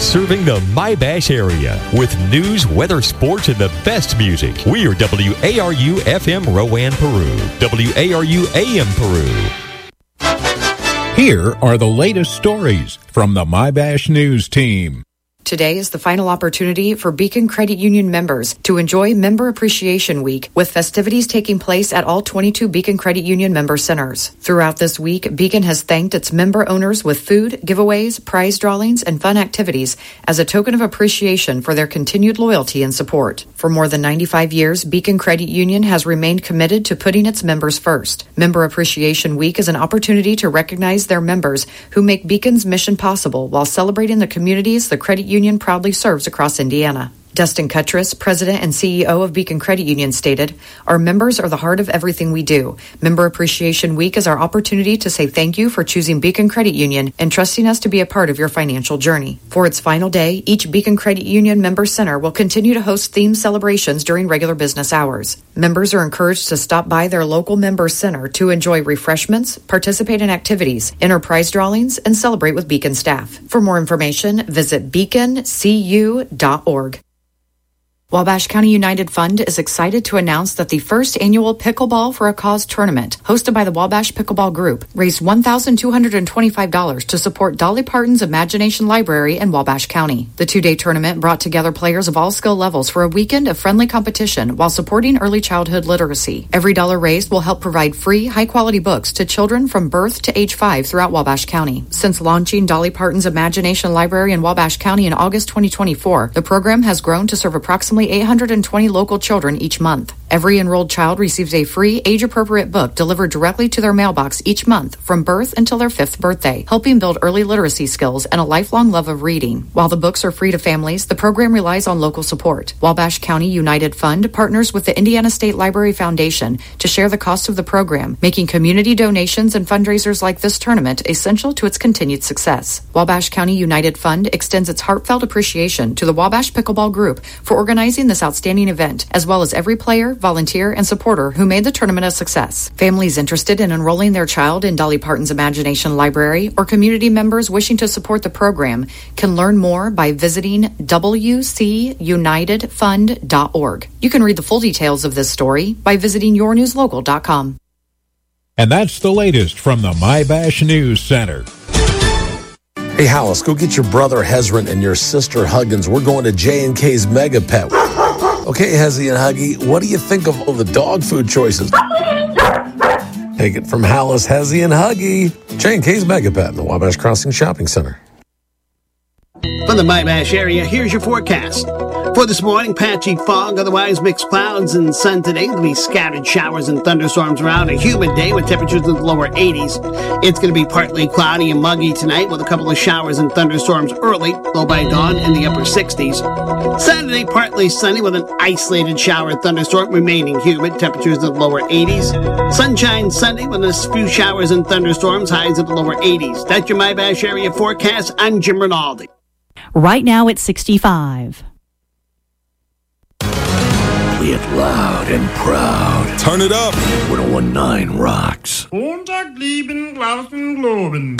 serving the My-Bash area with news, weather, sports, and the best music. We are WARU FM Rowan, Peru. WARU AM Peru. Here are the latest stories from the My-Bash News team. Today is the final opportunity for Beacon Credit Union members to enjoy Member Appreciation Week, with festivities taking place at all 22 Beacon Credit Union member centers. Throughout this week, Beacon has thanked its member owners with food, giveaways, prize drawings, and fun activities as a token of appreciation for their continued loyalty and support. For more than 95 years, Beacon Credit Union has remained committed to putting its members first. Member Appreciation Week is an opportunity to recognize their members who make Beacon's mission possible while celebrating the communities the credit union proudly serves across Indiana. Dustin Cuttress, President and CEO of Beacon Credit Union, stated, "Our members are the heart of everything we do. Member Appreciation Week is our opportunity to say thank you for choosing Beacon Credit Union and trusting us to be a part of your financial journey." For its final day, each Beacon Credit Union member center will continue to host themed celebrations during regular business hours. Members are encouraged to stop by their local member center to enjoy refreshments, participate in activities, enter prize drawings, and celebrate with Beacon staff. For more information, visit beaconcu.org. Wabash County United Fund is excited to announce that the first annual Pickleball for a Cause tournament, hosted by the Wabash Pickleball Group, raised $1,225 to support Dolly Parton's Imagination Library in Wabash County. The two-day tournament brought together players of all skill levels for a weekend of friendly competition while supporting early childhood literacy. Every dollar raised will help provide free, high-quality books to children from birth to age 5 throughout Wabash County. Since launching Dolly Parton's Imagination Library in Wabash County in August 2024, the program has grown to serve approximately 820 local children each month. Every enrolled child receives a free, age-appropriate book delivered directly to their mailbox each month from birth until their 5th birthday, helping build early literacy skills and a lifelong love of reading. While the books are free to families, the program relies on local support. Wabash County United Fund partners with the Indiana State Library Foundation to share the cost of the program, making community donations and fundraisers like this tournament essential to its continued success. Wabash County United Fund extends its heartfelt appreciation to the Wabash Pickleball Group for organizing this outstanding event, as well as every player, volunteer, and supporter who made the tournament a success. Families interested in enrolling their child in Dolly Parton's Imagination Library or community members wishing to support the program can learn more by visiting wcunitedfund.org. You can read the full details of this story by visiting yournewslocal.com. And that's the latest from the My-Bash News Center. Hey, Hollis, go get your brother Hezron and your sister Huggins. We're going to J&K's Mega Pet. Okay, Hezzy and Huggy, what do you think of all the dog food choices? Take it from Hollis, Hezzy, and Huggy. J&K's Mega Pet in the Wabash Crossing Shopping Center. From the My-Bash area, here's your forecast. For this morning, patchy fog, otherwise mixed clouds and sun today. There'll be scattered showers and thunderstorms around. A humid day with temperatures in the lower 80s. It's going to be partly cloudy and muggy tonight with a couple of showers and thunderstorms early, low by dawn in the upper 60s. Saturday, partly sunny with an isolated shower and thunderstorm, remaining humid, temperatures in the lower 80s. Sunshine Sunday with a few showers and thunderstorms, highs in the lower 80s. That's your My-Bash area forecast. I'm Jim Rinaldi. Right now it's 65. Play it loud and proud. Turn it up. 1019 rocks. Montag, lieben, Glauben, Globen.